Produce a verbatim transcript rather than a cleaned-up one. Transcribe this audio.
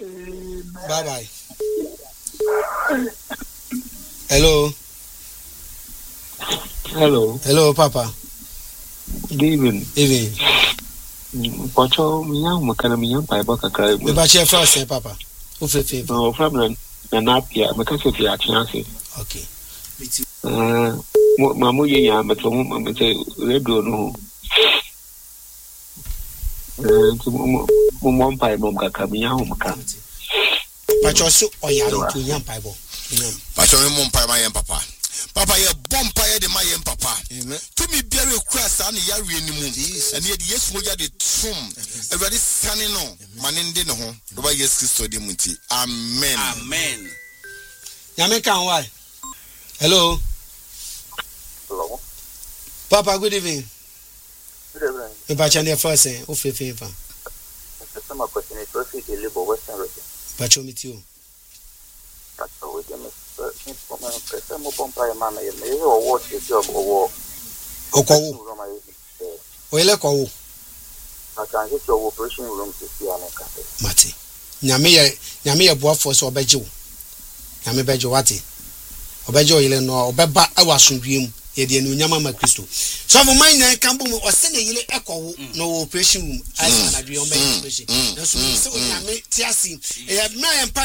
Bye bye. Hello. Hello. Hello, Papa. Good evening. Evening. Pacho, me young Macana, me young Piper, Cacra. Me bache first, Papa. Who feel No, from an up here, because if you are chances. Okay. Uh, Mamu, ya, but from I'm say, radio no. Mum Piper, Cacamia, home come. Pacho, so, or ya, to young Piper. Pacho, Mum Piper, Papa. Papa, ye bonfire the my papa. To me, bury a crass and yari in the moon. And yet, yes, we are the tomb. A very sunny no. Man in dinner home. The way yes, Christo de Munti. Amen. Amen. Yameka, why? Hello. Hello. Papa, good evening. Good evening. Me bache ne first, eh? Who feel favor? The summer question is to see the labor Western region. Pacho meet you. That's all we can make. Some Pompire man, you may award your job or Oko. Oile ko. I can get your operation room to see an cafe. Mati. Nyame ye nyame ye boafo so obeje wo. Nyame beje wate. Obeje oyile no obeba awasundwem ye de anu nyama ma Kristo. So for mine na kan bom o se na yile ekowo no operation room. I na dwe on be operation. Na so se nyame ti ase. E na